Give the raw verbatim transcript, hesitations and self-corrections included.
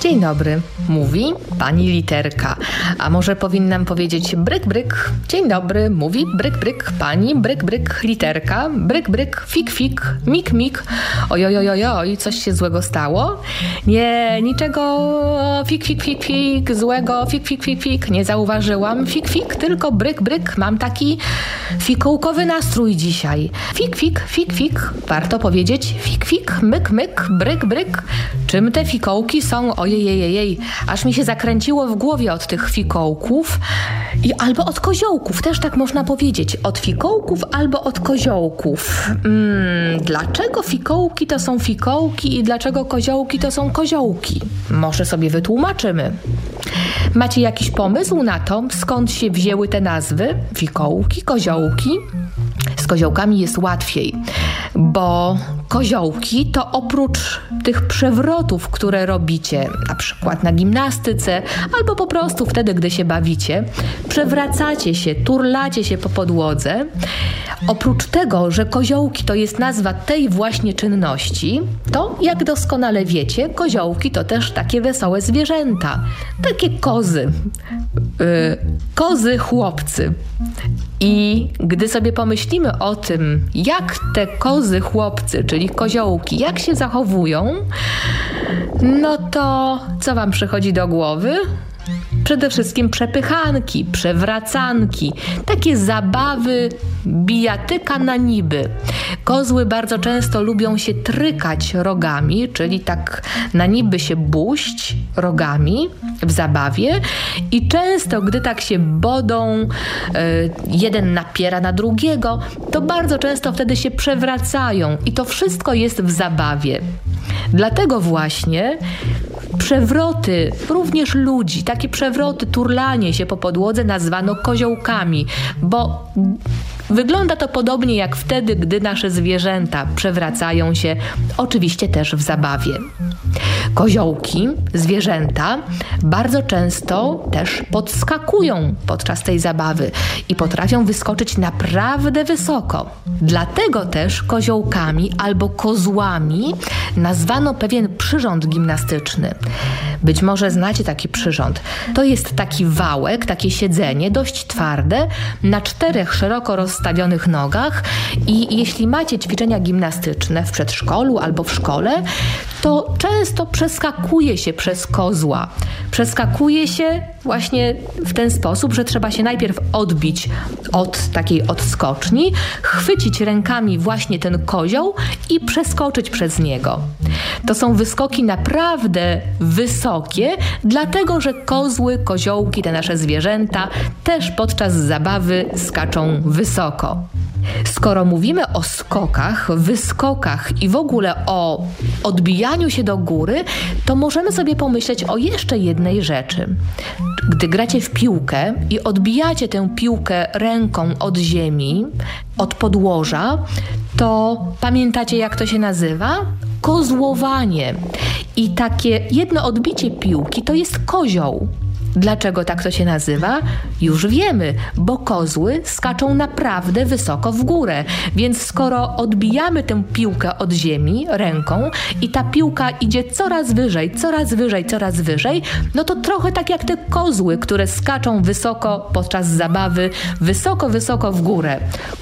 Dzień dobry, mówi pani Literka. A może powinnam powiedzieć bryk, bryk. Dzień dobry, mówi bryk, bryk, pani bryk, bryk, Literka. Bryk, bryk, fik, fik, mik, mik. Ojojojojoj, coś się złego stało? Nie, niczego fik, fik, fik, fik, złego, fik, fik, fik, fik, nie zauważyłam. Fik, fik, tylko bryk, bryk. Mam taki fikołkowy nastrój dzisiaj. Fik, fik, fik, fik. Warto powiedzieć fik, fik, myk, myk, bryk, bryk. Czym te fikołki są? Ojejejejej, aż mi się zakręciło w głowie od tych fikołków. I albo od koziołków, też tak można powiedzieć. Od fikołków albo od koziołków. Hmm, dlaczego fikołki to są fikołki i dlaczego koziołki to są koziołki? Może sobie wytłumaczymy. Macie jakiś pomysł na to, skąd się wzięły te nazwy? Fikołki, koziołki? Z koziołkami jest łatwiej, bo koziołki to oprócz tych przewrotów, które robicie, na przykład na gimnastyce, albo po prostu wtedy, gdy się bawicie, przewracacie się, turlacie się po podłodze. Oprócz tego, że koziołki to jest nazwa tej właśnie czynności, to jak doskonale wiecie, koziołki to też takie wesołe zwierzęta, takie kozy, yy, kozy chłopcy. I gdy sobie pomyślimy o tym, jak te kozy chłopcy, czyli koziołki, jak się zachowują, no to co wam przychodzi do głowy? Przede wszystkim przepychanki, przewracanki, takie zabawy bijatyka na niby. Kozły bardzo często lubią się trykać rogami, czyli tak na niby się buść rogami w zabawie i często, gdy tak się bodą, yy, jeden napiera na drugiego, to bardzo często wtedy się przewracają i to wszystko jest w zabawie. Dlatego właśnie przewroty również ludzi, takie przewroty, turlanie się po podłodze nazwano koziołkami, bo wygląda to podobnie jak wtedy, gdy nasze zwierzęta przewracają się, oczywiście też w zabawie. Koziołki, zwierzęta, bardzo często też podskakują podczas tej zabawy i potrafią wyskoczyć naprawdę wysoko. Dlatego też koziołkami albo kozłami nazwano pewien przyrząd gimnastyczny. Być może znacie taki przyrząd. To jest taki wałek, takie siedzenie dość twarde na czterech szeroko rozstawionych nogach i jeśli macie ćwiczenia gimnastyczne w przedszkolu albo w szkole, to często przeskakuje się przez kozła. Przeskakuje się właśnie w ten sposób, że trzeba się najpierw odbić od takiej odskoczni, chwycić rękami właśnie ten kozioł i przeskoczyć przez niego. To są wyskoki naprawdę wysokie, dlatego że kozły, koziołki, te nasze zwierzęta też podczas zabawy skaczą wysoko. Skoro mówimy o skokach, wyskokach i w ogóle o odbijaniu się do góry, to możemy sobie pomyśleć o jeszcze jednej rzeczy. Gdy gracie w piłkę i odbijacie tę piłkę ręką od ziemi, od podłoża, to pamiętacie, jak to się nazywa? Kozłowanie. I takie jedno odbicie piłki to jest kozioł. Dlaczego tak to się nazywa? Już wiemy, bo kozły skaczą naprawdę wysoko w górę. Więc skoro odbijamy tę piłkę od ziemi ręką i ta piłka idzie coraz wyżej, coraz wyżej, coraz wyżej, no to trochę tak jak te kozły, które skaczą wysoko podczas zabawy, wysoko, wysoko w górę.